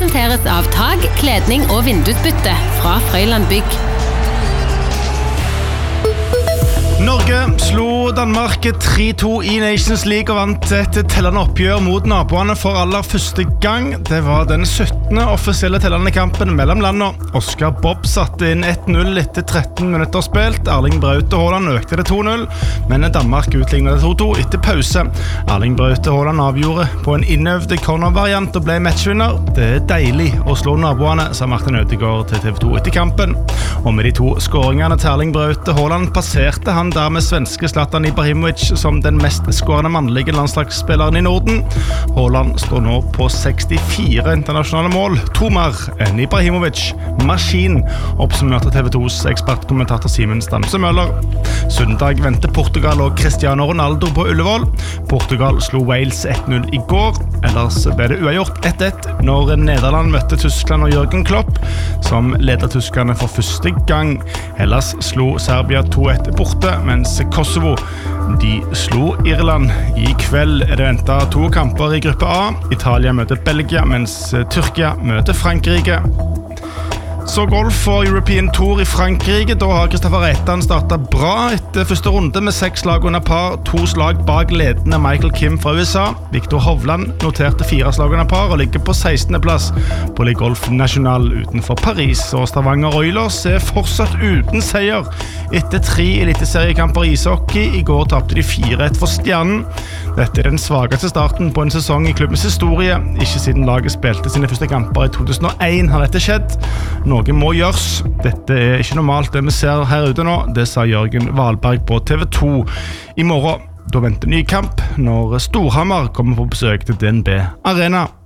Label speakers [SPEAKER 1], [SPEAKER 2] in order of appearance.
[SPEAKER 1] presenteres av tag, kledning og vindusbytte fra Frøyland Bygg.
[SPEAKER 2] Norge slo Danmark 3-2 i Nations League og vant et tellende oppgjør mot naboene for aller første gang. Det var den 17. offisielle tellende kampen mellom landene. Oscar Bob satte inn 1-0 etter 13 minutter spilt. Erling Braut Haaland økte det 2-0, men Danmark utlignet det 2-2 etter pause. Erling Braut Haaland avgjorde på en innøvd cornervariant og ble matchvinner. Det deilig å slå naboene, sa Martin Ødegaard til TV 2 etter kampen. Og med de 2 skåringene til Erling Braut Haaland passerte han dermed svenske Zlatan Ibrahimovic som den mest skårende mannlige landslagsspilleren i Norden. Haaland står nå på 64 internasjonale mål, 2 mer enn Ibrahimovic. Maskin, oppsummerte TV 2s ekspertkommentator Simen Stamse Møller. Søndag venter Portugal og Cristiano Ronaldo på Ullevål. Portugal slo Wales 1-0 i går, ellers ble det uavgjort 1-1 når Nederland møtte Tyskland og Jürgen Klopp, som leder tyskerne for første gang. Hellas slo Serbia 2-1 borte, mens Kosovo de slo Irland. I kveld det ventet 2 kamper i gruppe A. Italia møter Belgia, mens Tyrkia møter Frankrike. Så golf og European Tour i Frankrike. Da har Kristoffer Reitan startet bra etter første runde med 6 slag under par, 2 slag bak ledende Michael Kim fra USA. Victor Hovland noterte 4 slag under par og ligger på 16. plass på Le Golf National utenfor Paris. Og Stavanger Oilers fortsatt uten seier etter 3 eliteseriekamper i ishockey. I går tapte de 4-1 for Stjernen. Dette den svageste starten på en sesong i klubbens historie. Ikke siden laget spilte sine første kamper i 2001 har dette skjedd. Noe må gjøres. Dette ikke normalt det vi ser her ute nå, det sa Jørgen Wahlberg på TV 2. I morgen, da venter ny kamp når Storhamar kommer på besøk til DNB Arena.